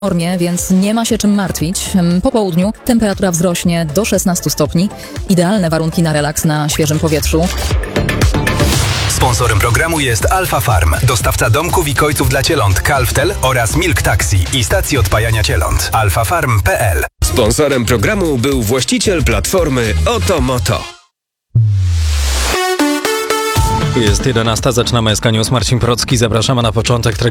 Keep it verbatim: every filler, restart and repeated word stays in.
normie, więc nie ma się czym martwić. Po południu temperatura wzrośnie do szesnastu stopni. Idealne warunki na relaks na świeżym powietrzu. Sponsorem programu jest Alfa Farm, dostawca domków i kojców dla cieląt Calftel oraz Milk Taxi i stacji odpajania cieląt. alfa farm kropka p l. Sponsorem programu był właściciel platformy Otomoto. Jest jedenasta, zaczynamy S K News. Marcin Procki, zapraszamy na początek